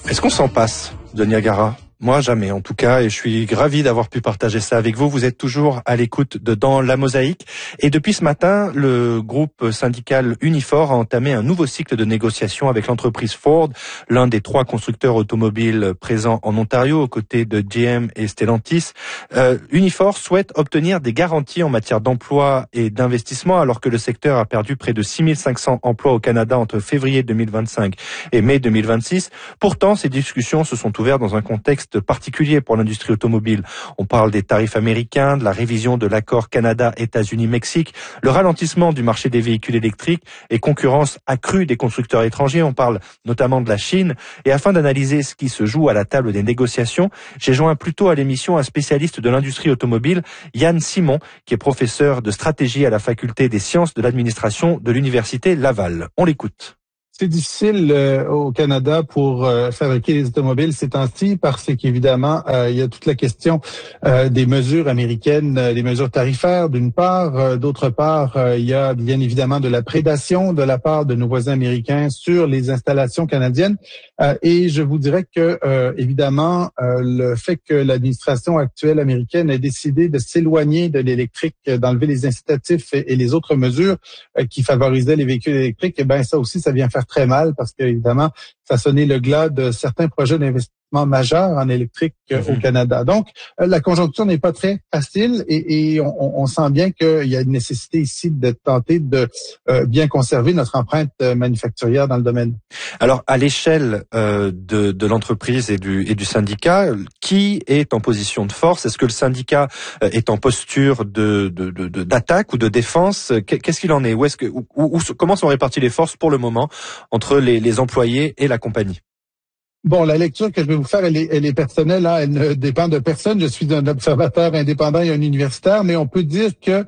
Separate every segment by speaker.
Speaker 1: Est-ce qu'on s'en passe de Niagara ? Moi, jamais, en tout cas, et je suis ravi d'avoir pu partager ça avec vous. Vous êtes toujours à l'écoute de Dans la Mosaïque. Et depuis ce matin, le groupe syndical Unifor a entamé un nouveau cycle de négociations avec l'entreprise Ford, l'un des 3 constructeurs automobiles présents en Ontario, aux côtés de GM et Stellantis. Unifor souhaite obtenir des garanties en matière d'emploi et d'investissement, alors que le secteur a perdu près de 6500 emplois au Canada entre février 2025 et mai 2026. Pourtant, ces discussions se sont ouvertes dans un contexte particulier pour l'industrie automobile. On parle des tarifs américains, de la révision de l'accord Canada-États-Unis-Mexique, le ralentissement du marché des véhicules électriques et concurrence accrue des constructeurs étrangers. On parle notamment de la Chine. Et afin d'analyser ce qui se joue à la table des négociations, j'ai joint plus tôt à l'émission un spécialiste de l'industrie automobile, Yann Simon, qui est professeur de stratégie à la faculté des sciences de l'administration de l'université Laval. On l'écoute.
Speaker 2: C'est difficile au Canada pour fabriquer les automobiles ces temps-ci parce qu'évidemment, il y a toute la question des mesures américaines, des mesures tarifaires d'une part. D'autre part, il y a bien évidemment de la prédation de la part de nos voisins américains sur les installations canadiennes. Et je vous dirais que, évidemment, le fait que l'administration actuelle américaine ait décidé de s'éloigner de l'électrique, d'enlever les incitatifs et les autres mesures qui favorisaient les véhicules électriques, eh ben ça aussi, ça vient faire très mal parce qu'évidemment, ça a sonné le glas de certains projets d'investissement majeurs en électrique au Canada. Donc, la conjoncture n'est pas très facile et on sent bien qu'il y a une nécessité ici de tenter de bien conserver notre empreinte manufacturière dans le domaine.
Speaker 1: Alors, à l'échelle de l'entreprise et du syndicat, qui est en position de force? Est-ce que le syndicat est en posture d'attaque ou de défense? Qu'est-ce qu'il en est? Comment sont réparties les forces pour le moment entre les employés et la compagnie?
Speaker 2: Bon, la lecture que je vais vous faire, elle est personnelle, hein, elle ne dépend de personne. Je suis un observateur indépendant et un universitaire, mais on peut dire que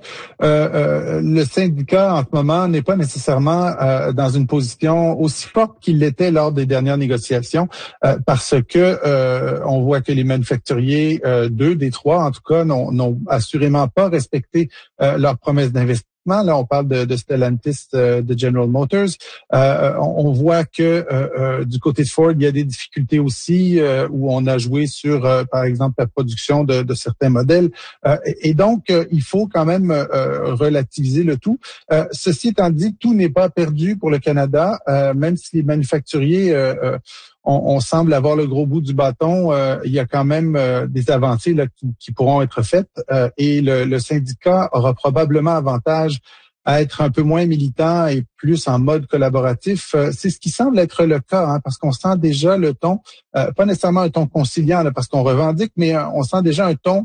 Speaker 2: le syndicat en ce moment n'est pas nécessairement dans une position aussi forte qu'il l'était lors des dernières négociations, parce que on voit que les manufacturiers, 2 des 3 en tout cas, n'ont assurément pas respecté leurs promesses d'investissement. Là, on parle de Stellantis, de General Motors. On voit que du côté de Ford, il y a des difficultés aussi où on a joué sur, par exemple, la production de certains modèles. Et donc, il faut quand même relativiser le tout. Ceci étant dit, tout n'est pas perdu pour le Canada, même si les manufacturiers on semble avoir le gros bout du bâton. Il y a quand même des avancées là, qui pourront être faites et le syndicat aura probablement avantage à être un peu moins militant et plus en mode collaboratif. C'est ce qui semble être le cas, hein, parce qu'on sent déjà le ton, pas nécessairement un ton conciliant là, parce qu'on revendique, mais on sent déjà un ton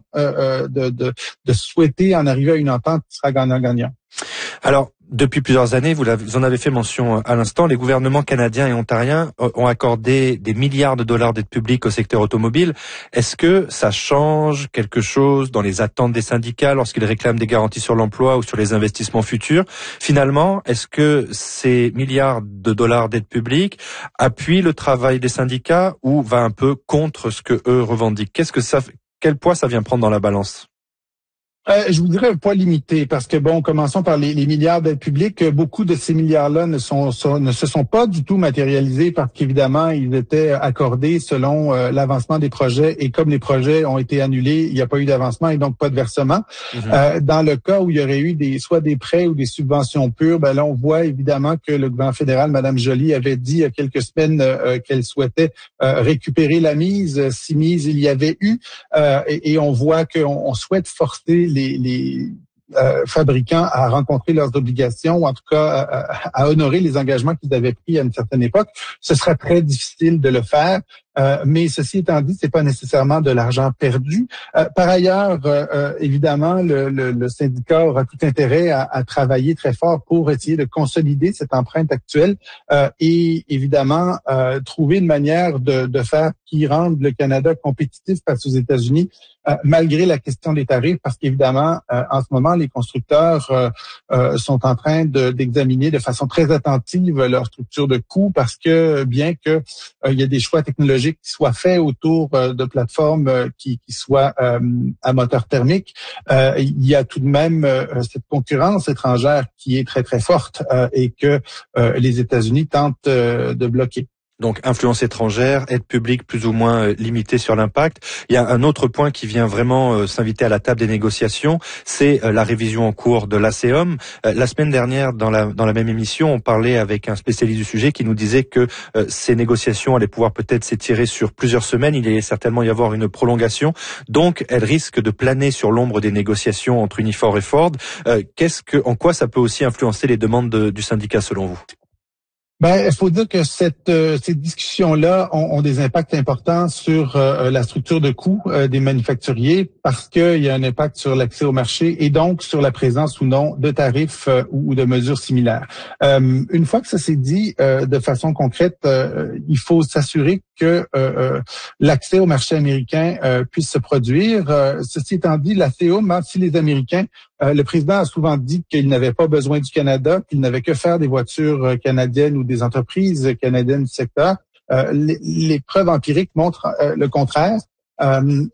Speaker 2: de souhaiter en arriver à une entente qui sera gagnant-gagnant.
Speaker 1: Alors, depuis plusieurs années, vous en avez fait mention à l'instant, les gouvernements canadiens et ontariens ont accordé des milliards de dollars d'aide publique au secteur automobile. Est-ce que ça change quelque chose dans les attentes des syndicats lorsqu'ils réclament des garanties sur l'emploi ou sur les investissements futurs? Finalement, est-ce que ces milliards de dollars d'aide publique appuient le travail des syndicats ou va un peu contre ce que eux revendiquent? Quel poids ça vient prendre dans la balance?
Speaker 2: Je vous dirais un poids limité parce que bon, commençons par les milliards d'aides publiques. Beaucoup de ces milliards-là ne se sont pas du tout matérialisés parce qu'évidemment, ils étaient accordés selon l'avancement des projets et comme les projets ont été annulés, il n'y a pas eu d'avancement et donc pas de versement. Dans le cas où il y aurait eu soit des prêts ou des subventions pures, ben là, on voit évidemment que le gouvernement fédéral, Mme Joly, avait dit il y a quelques semaines qu'elle souhaitait récupérer la mise, si mise il y avait eu, et on voit qu'on souhaite forcer les fabricants à rencontrer leurs obligations ou en tout cas à honorer les engagements qu'ils avaient pris à une certaine époque. Ce serait très difficile de le faire. Mais ceci étant dit, c'est pas nécessairement de l'argent perdu. Par ailleurs, évidemment, le syndicat aura tout intérêt à travailler très fort pour essayer de consolider cette empreinte actuelle et évidemment trouver une manière de faire qui rende le Canada compétitif face aux États-Unis, malgré la question des tarifs, parce qu'évidemment, en ce moment, les constructeurs sont en train d'examiner de façon très attentive leur structure de coûts, parce que bien que il y a des choix technologiques qui soient faits autour de plateformes qui soient à moteur thermique, il y a tout de même cette concurrence étrangère qui est très, très forte et que les États-Unis tentent de bloquer.
Speaker 1: Donc, influence étrangère, aide publique plus ou moins limitée sur l'impact. Il y a un autre point qui vient vraiment s'inviter à la table des négociations, c'est la révision en cours de l'ACEOM. La semaine dernière, dans la même émission, on parlait avec un spécialiste du sujet qui nous disait que ces négociations allaient pouvoir peut-être s'étirer sur plusieurs semaines. Il allait certainement y avoir une prolongation. Donc, elles risquent de planer sur l'ombre des négociations entre Unifor et Ford. En quoi ça peut aussi influencer les demandes du syndicat selon vous?
Speaker 2: Il faut dire que ces discussions-là ont des impacts importants sur la structure de coûts des manufacturiers parce qu'il y a un impact sur l'accès au marché et donc sur la présence ou non de tarifs ou de mesures similaires. Une fois que ça s'est dit de façon concrète, il faut s'assurer que l'accès au marché américain puisse se produire. Ceci étant dit, l'ACEOM, si les Américains, le président a souvent dit qu'il n'avait pas besoin du Canada, qu'il n'avait que faire des voitures canadiennes ou des entreprises canadiennes du secteur. Les preuves empiriques montrent le contraire.